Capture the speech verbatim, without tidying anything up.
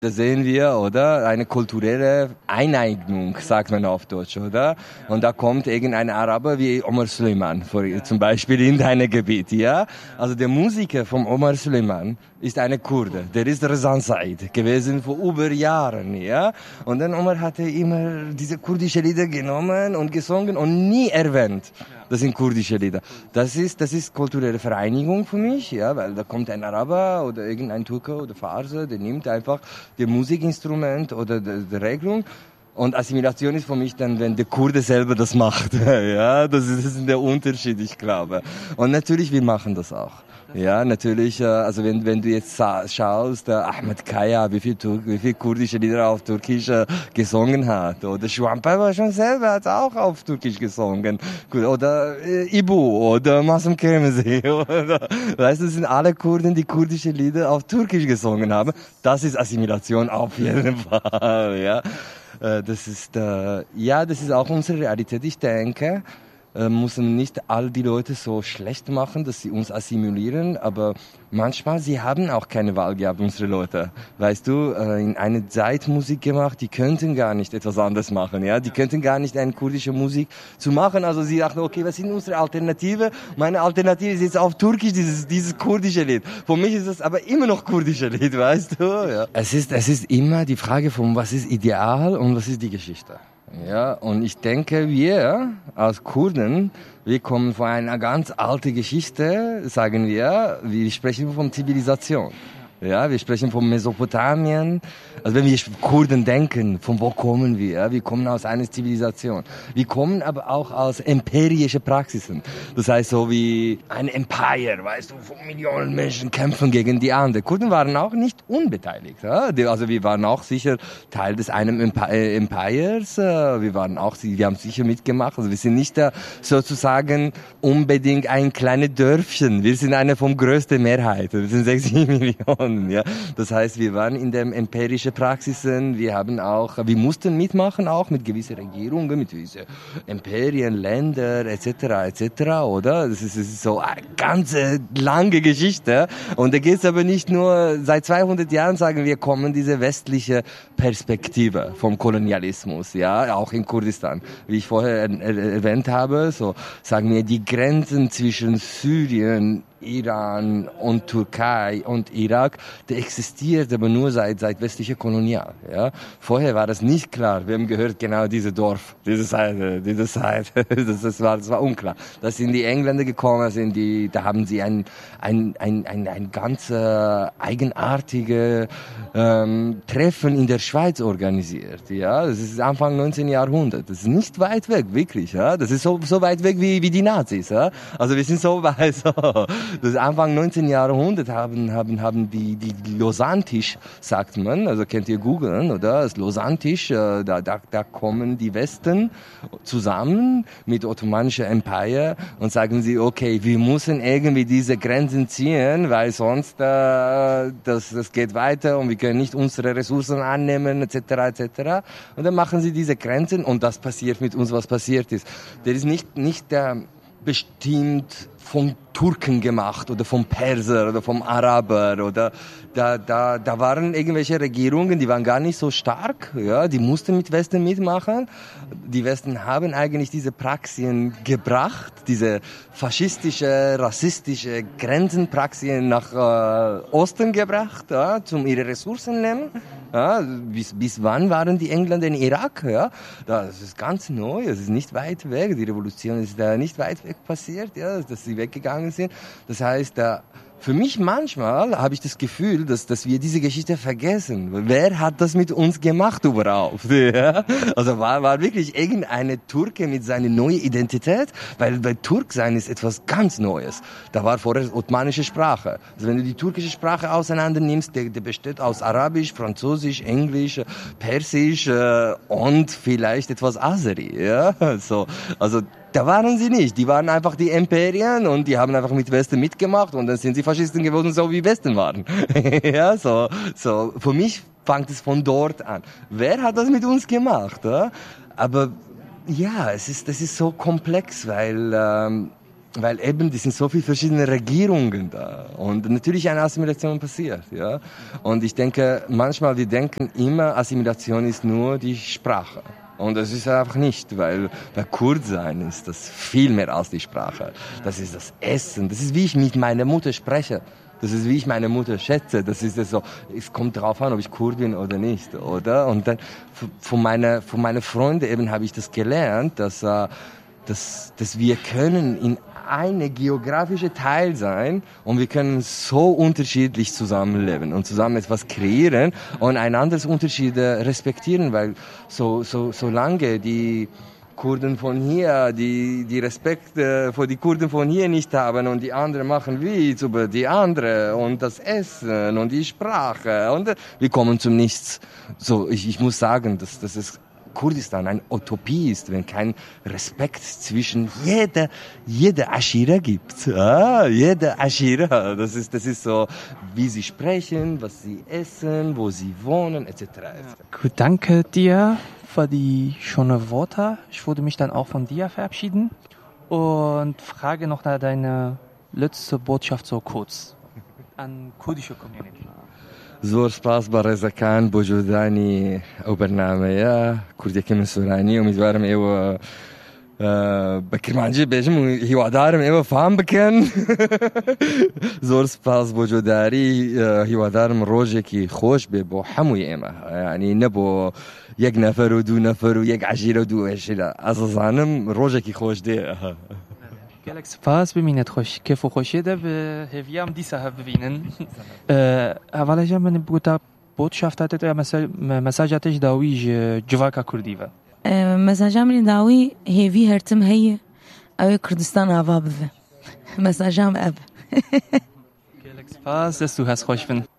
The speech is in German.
Da sehen wir, oder? Eine kulturelle Eineignung, sagt man auf Deutsch, oder? Und da kommt irgendein Araber wie Omar Suleiman, zum Beispiel in dein Gebiet, ja? Also der Musiker von Omar Suleiman ist eine Kurde. Der ist Rezan Said gewesen vor über Jahren, ja? Und dann Omar hatte immer diese kurdische Lieder genommen und gesungen und nie erwähnt. Das sind kurdische Lieder. Das ist, das ist kulturelle Vereinigung für mich, ja, weil da kommt ein Araber oder irgendein Türke oder Farse, der nimmt einfach das Musikinstrument oder die, die Regelung. Und Assimilation ist für mich dann, wenn der Kurde selber das macht. Ja, das ist, das ist der Unterschied, ich glaube. Und natürlich, wir machen das auch. Ja, natürlich, also wenn, wenn du jetzt schaust, der Ahmed Kaya, wie viel, Tur- wie viel kurdische Lieder auf Türkisch gesungen hat. Oder Şuanpay war schon selber, hat auch auf Türkisch gesungen. Oder äh, Ibu oder Masum Kermezi. Weißt du, das sind alle Kurden, die kurdische Lieder auf Türkisch gesungen haben. Das ist Assimilation auf jeden Fall, ja. Das ist, äh, ja, das ist auch unsere Realität. Ich denke, äh, müssen nicht all die Leute so schlecht machen, dass sie uns assimilieren, aber manchmal, sie haben auch keine Wahl gehabt, unsere Leute. Weißt du, äh, in einer Zeit Musik gemacht, die könnten gar nicht etwas anderes machen, ja. Die könnten gar nicht eine kurdische Musik zu machen. Also sie dachten, okay, was sind unsere Alternative? Meine Alternative ist jetzt auf Türkisch dieses, dieses kurdische Lied. Für mich ist das aber immer noch kurdische Lied, weißt du, ja. Es ist, es ist immer die Frage von, was ist ideal und was ist die Geschichte. Ja, und ich denke, wir als Kurden, wir kommen von einer ganz alten Geschichte, sagen wir, wir sprechen von Zivilisation. Ja, wir sprechen von Mesopotamien. Also wenn wir Kurden denken, von wo kommen wir? Wir kommen aus einer Zivilisation. Wir kommen aber auch aus empirische Praxisen. Das heißt so wie ein Empire, weißt du, von Millionen Menschen kämpfen gegen die anderen. Kurden waren auch nicht unbeteiligt. Ja? Also wir waren auch sicher Teil des einen Empires. Wir waren auch, wir haben sicher mitgemacht. Also wir sind nicht da sozusagen unbedingt ein kleines Dörfchen. Wir sind eine vom größten Mehrheit. Wir sind sechs Millionen. Ja, das heißt, wir waren in den empirischen Praxisen, wir haben auch, wir mussten mitmachen auch mit gewissen Regierungen, mit gewissen Imperien, Länder et cetera et cetera, oder? Das ist, das ist so eine ganz lange Geschichte und da geht es aber nicht nur, seit zweihundert Jahren sagen wir, kommen diese westliche Perspektive vom Kolonialismus, ja, auch in Kurdistan. Wie ich vorher erwähnt habe, so sagen wir, die Grenzen zwischen Syrien, Iran und Türkei und Irak, der existiert aber nur seit seit westlicher Kolonial. Ja, vorher war das nicht klar. Wem gehört genau dieses Dorf, diese Seite, diese Seite. Das, das war das war unklar. Da sind die Engländer gekommen, sind die, da haben sie ein ein ein ein, ein ganz äh, eigenartige ähm, Treffen in der Schweiz organisiert. Ja, das ist Anfang neunzehnten Jahrhundert. Das ist nicht weit weg, wirklich. Ja, das ist so so weit weg wie wie die Nazis. Ja, also wir sind so weit. So. Das Anfang neunzehnten Jahrhundert haben, haben, haben die, die Lausanne-Tisch, sagt man, also könnt ihr googeln, oder? Das Lausanne-Tisch, äh, da, da, da kommen die Westen zusammen mit Ottomanischer Empire und sagen sie, okay, wir müssen irgendwie diese Grenzen ziehen, weil sonst, äh, das, das geht weiter und wir können nicht unsere Ressourcen annehmen, et cetera et cetera. Und dann machen sie diese Grenzen und das passiert mit uns, was passiert ist. Der ist nicht, nicht der, bestimmt von Turken gemacht oder vom Perser oder vom Araber oder da da da waren irgendwelche Regierungen, die waren gar nicht so stark, ja, die mussten mit Westen mitmachen. Die Westen haben eigentlich diese Praxien gebracht, diese faschistische, rassistische Grenzenpraxien nach äh, Osten gebracht, ja, zum ihre Ressourcen nehmen. Ja, bis, bis wann waren die Engländer in Irak? Ja, das ist ganz neu, es ist nicht weit weg. Die Revolution ist da nicht weit weg passiert, ja, dass sie weggegangen sind. Das heißt, da für mich manchmal habe ich das Gefühl, dass, dass wir diese Geschichte vergessen. Wer hat das mit uns gemacht überhaupt? Ja? Also war, war wirklich irgendeine Türke mit seiner neuen Identität? Weil bei Turk sein ist etwas ganz Neues. Da war vorher ottomanische Sprache. Also wenn du die türkische Sprache auseinander nimmst, der, der besteht aus Arabisch, Französisch, Englisch, Persisch äh, und vielleicht etwas Azeri. Ja? So, also da waren sie nicht. Die waren einfach die Imperien und die haben einfach mit Westen mitgemacht und dann sind sie Faschisten geworden, so wie Westen waren. Ja, so, so. Für mich fängt es von dort an. Wer hat das mit uns gemacht? Ja? Aber ja, es ist, das ist so komplex, weil ähm, weil eben, die sind so viele verschiedene Regierungen da und natürlich eine Assimilation passiert, ja. Und ich denke, manchmal, wir denken immer, Assimilation ist nur die Sprache. Und das ist einfach nicht, weil bei Kurd sein ist das viel mehr als die Sprache. Das ist das Essen, das ist wie ich mit meiner Mutter spreche. Das ist wie ich meine Mutter schätze. Das ist so, es kommt darauf an, ob ich Kurd bin oder nicht, oder? Und dann von meiner, von meinen Freunden eben habe ich das gelernt, dass, äh, dass, dass wir können in eine geografische Teil sein und wir können so unterschiedlich zusammenleben und zusammen etwas kreieren und einander Unterschiede respektieren, weil so, so, solange die Kurden von hier, die, die Respekt äh, vor die Kurden von hier nicht haben und die anderen machen Witz über die andere und das Essen und die Sprache und äh, wir kommen zum Nichts. So, ich, ich muss sagen, dass, dass es Kurdistan eine Utopie ist, wenn kein Respekt zwischen jeder, jeder Aschira gibt. Ah, jeder Aschira. Das ist, das ist so, wie sie sprechen, was sie essen, wo sie wohnen, et cetera et cetera. Gut, danke dir für die schönen Worte. Ich würde mich dann auch von dir verabschieden und frage noch nach deine letzte Botschaft so kurz an kurdische Community. زور سپاس با رضاکان بۆ جودانی ئەو بەرنامەیە کوردیەکە من سۆرانی ئومیدوارم ئێوە بە کرمانجی بێژم و هیوادارم ئێوە فام بکەن زۆر سپاس بۆ جۆداری هیوادارم ڕۆژێکی خۆش بێ بۆ هەمووی ئێمە یعنی نەبۆ یەک نەفەر و دوو نەفەر و یەک عەژیرە و دوو عەژیرە ئەزەزانم ڕۆژێکی خۆش دێ gelek spas ببینید خوش کیف و خوشی ده به هویام دیسا ها ببینن اولا جا من بودا بودشافت هاتت یا مساجاتش داوی جواکا کردی و مساجا من داوی هیوی هرتم هی اوی کردستان آوا بده مساجام اب gelek spas دستو هست خوش بن